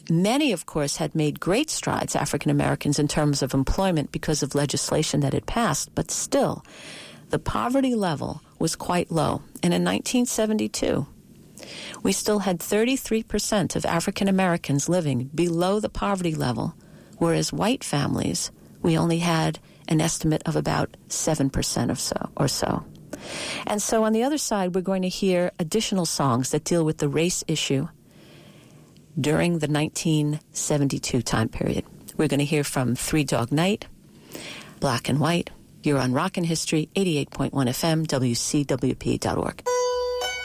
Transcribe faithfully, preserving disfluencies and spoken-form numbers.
Many, of course, had made great strides, African Americans, in terms of employment because of legislation that had passed, but still, the poverty level was quite low. And in nineteen seventy-two, we still had thirty-three percent of African Americans living below the poverty level, whereas white families, we only had an estimate of about seven percent or so, or so. And so on the other side, we're going to hear additional songs that deal with the race issue during the nineteen seventy-two time period. We're going to hear from Three Dog Night, Black and White. You're on Rockin' History, eighty-eight point one F M, W C W P dot org.